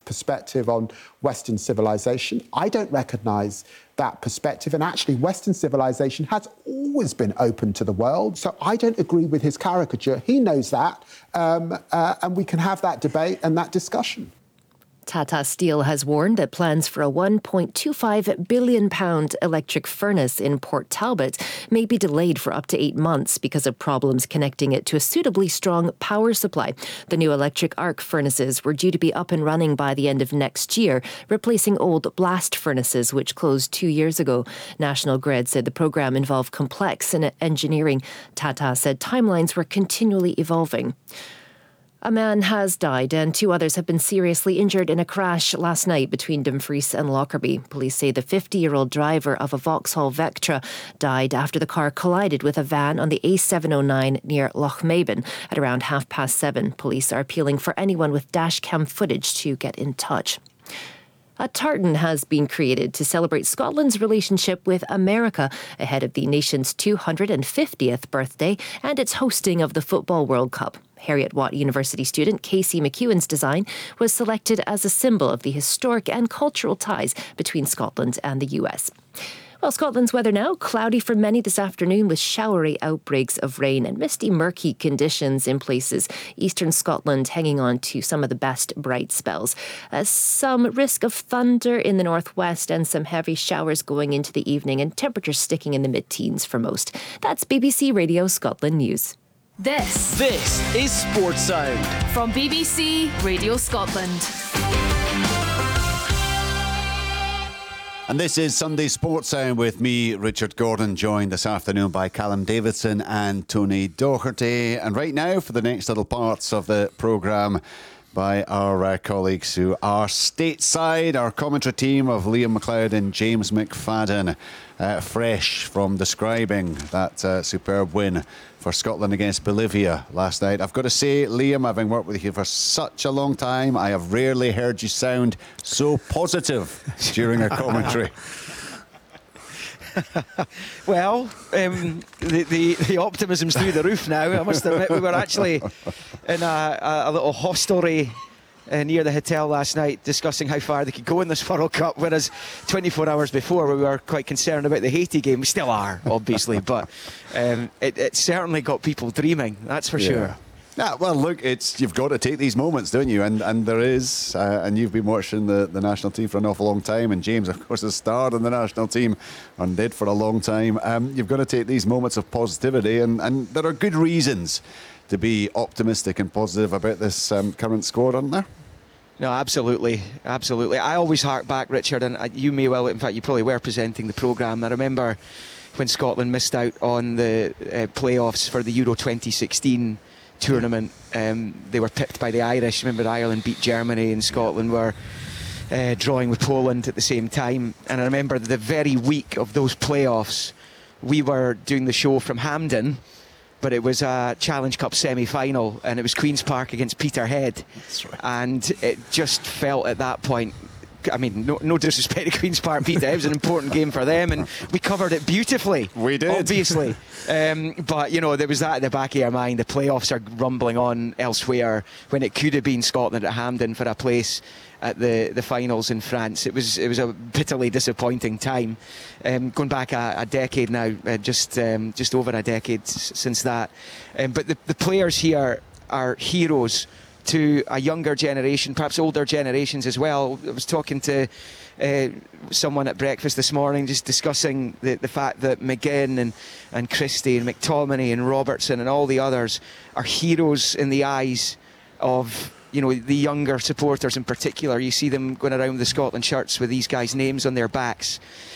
perspective on Western civilization. I don't recognise that perspective. And actually, Western civilization has always been open to the world. So I don't agree with his caricature. He knows that. And we can have that debate and that discussion. Tata Steel has warned that plans for a £1.25 billion electric furnace in Port Talbot may be delayed for up to 8 months because of problems connecting it to a suitably strong power supply. The new electric arc furnaces were due to be up and running by the end of next year, replacing old blast furnaces which closed 2 years ago. National Grid said the programme involved complex engineering. Tata said timelines were continually evolving. A man has died and 2 others have been seriously injured in a crash last night between Dumfries and Lockerbie. Police say the 50-year-old driver of a Vauxhall Vectra died after the car collided with a van on the A709 near Lochmaben at around 7:30. Police are appealing for anyone with dashcam footage to get in touch. A tartan has been created to celebrate Scotland's relationship with America ahead of the nation's 250th birthday and its hosting of the Football World Cup. Heriot-Watt University student Casey McEwen's design was selected as a symbol of the historic and cultural ties between Scotland and the US. Well, Scotland's weather now, cloudy for many this afternoon with showery outbreaks of rain and misty, murky conditions in places. Eastern Scotland hanging on to some of the best bright spells. Some risk of thunder in the northwest and some heavy showers going into the evening and temperatures sticking in the mid-teens for most. That's BBC Radio Scotland News. This is Sports Sound from BBC Radio Scotland. And this is Sunday Sports Sound with me, Richard Gordon, joined this afternoon by Callum Davidson and Tony Doherty. And right now, for the next little parts of the programme, by our colleagues who are stateside, our commentary team of Liam McLeod and James McFadden, fresh from describing that superb win for Scotland against Bolivia last night. I've got to say, Liam, having worked with you for such a long time, I have rarely heard you sound so positive during a commentary. Well, the optimism's through the roof now. I must admit, we were actually in a little hostelry near the hotel last night discussing how far they could go in this World Cup, whereas 24 hours before we were quite concerned about the Haiti game. We still are, obviously, but it certainly got people dreaming, that's for sure. Yeah, well, look, you've got to take these moments, don't you? And there is, and you've been watching the national team for an awful long time, and James, of course, has starred in the national team and did for a long time. You've got to take these moments of positivity, and there are good reasons to be optimistic and positive about this current squad, aren't there? No, absolutely. I always hark back, Richard, and you may well, in fact, you probably were presenting the programme. I remember when Scotland missed out on the playoffs for the Euro 2016 tournament. They were pipped by the Irish. Remember, Ireland beat Germany and Scotland were drawing with Poland at the same time. And I remember the very week of those playoffs, we were doing the show from Hampden, but it was a Challenge Cup semi-final, and it was Queen's Park against Peterhead. That's right. And it just felt at that point, I mean, no disrespect to Queen's Park, Peter, it was an important game for them, and we covered it beautifully. We did. Obviously. But, you know, there was that in the back of your mind. The playoffs are rumbling on elsewhere when it could have been Scotland at Hampden for a place at the finals in France. It was a bitterly disappointing time. Going back a decade now, just over a decade since that. But the players here are heroes to a younger generation, perhaps older generations as well. I was talking to someone at breakfast this morning, just discussing the fact that McGinn and Christie and McTominay and Robertson and all the others are heroes in the eyes of, you know, the younger supporters in particular. You see them going around with the Scotland shirts with these guys' names on their backs.